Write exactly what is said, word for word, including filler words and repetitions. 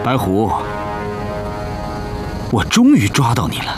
白狐，我终于抓到你了。